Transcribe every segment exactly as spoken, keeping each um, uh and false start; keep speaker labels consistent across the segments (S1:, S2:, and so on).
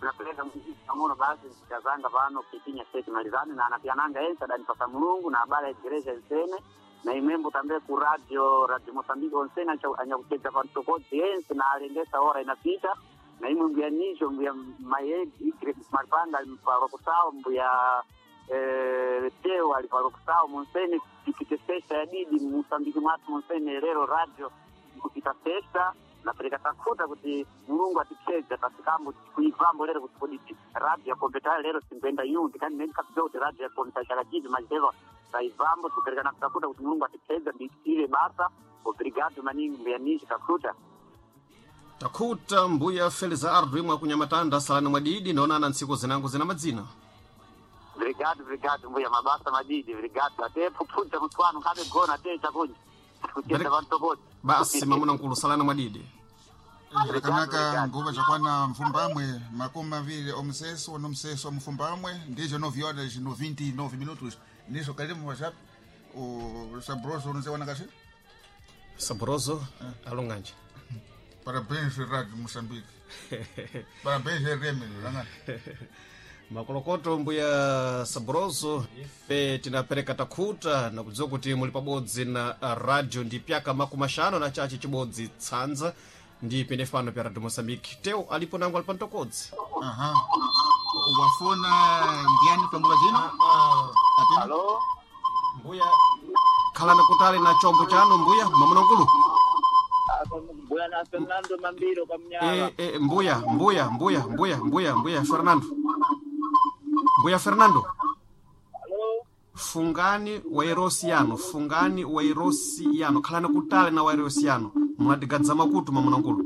S1: tunapeleka muziki pamoja basi tukazanga pano kitinya state malizani na anapiananga ensa dani pasa mulungu na habari ya gereza nsene na imembo tambe ku radio radio Mozambique onsena anyakucheza pantokoti ensa na alengesa hora inapita na imu mbianisho mbia mayedi ikre marpanga mparo kusao mbia eh teo aliparo kusao monsene tikitesha ya didi Mozambique matu monsene lero radio kupita testa na peleka takuta kuti mulungu aticheza pasikambo kuivambo lero kuti radio ya kompeta lero simpenda yundi kandi neni kapzote radio ya kompeta chalakizi majeva saivambo tupeleka na takuta kuti mulungu aticheza bikile basa obrigado maningi mbianishi takuta
S2: takuta mbuya Felizardo imwe kunyamatanda salani mwadidi naonana nsiku zinangu zina madzina
S1: obrigado obrigado mbuya mabasa madidi obrigado atepo puta mutwano kabe gona techa kunji kucheza vantokoti
S2: basi mamuna nkulu salani mwadidi
S3: Rakanaka nguva chakwana mfumbamwe makumi maviri omseso nomseso mfumbamwe ndizo nove horas no vinte e nove minutos niso kalimu WhatsApp o Sabroso unzewana kashi
S2: Sabroso eh. Alonganje
S3: parabéns Radio Moçambique parabéns Remy langa
S2: makolokoto mbuya Sabroso pe tinapereka takuta na kudziwa kuti muli pabodzi na radio ndi pyaka makumashano na chachi chibodzi tsanza ndi penefano pya Radio Moçambique teo alipo nangu alipantokodzi
S3: aha wafona ndiani pambuka jina
S1: halo
S2: mbuya khala na kutali na chombo chano mbuya mamuna nkulu
S1: mbuya na Fernando Mambiro kwa mnyama
S2: eh eh mbuya mbuya mbuya mbuya mbuya mbuya Fernando mbuya Fernando
S1: halo
S2: fungani wairosiano fungani wairosiano khala na kutali na wairosiano mwadigadza makutu mamuna nkulu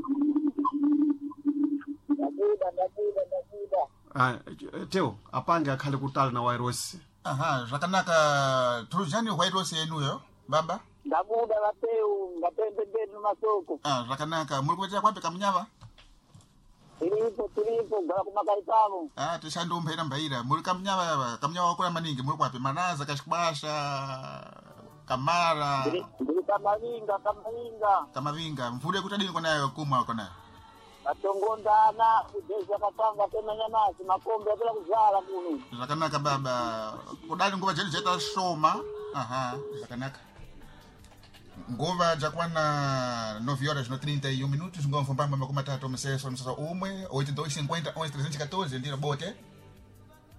S1: nakuda nakuda nakuda
S2: ah teo apange akhale kutali na wairosi
S3: aha rakanaka turujani wairosi yenuyo baba
S1: ndakuda lateu ngapembe ndetu masoko
S3: ah rakanaka muri kuita kwape kamnyava
S1: tilipo tilipo ngala kumakaitamo
S3: ah tishando mphera mbaira muri kamnyava kamnyava wakula maningi muri kwape manaza kashikbasha kamara
S1: ndiri kamavinga kamavinga
S3: kamavinga mvule kutadini konayo kuma konayo
S1: atongondana kudeza katanga temenya nasi makombe apela kuzala kuno
S3: rakanaka baba kudali nguva jedu jeta shoma aha rakanaka nguva jakwana nove horas no trinta e um minutos ngomfo mpamba makumi matatu mseso msasa umwe oito dois cinquenta onze trezentos e quatorze ndiro bote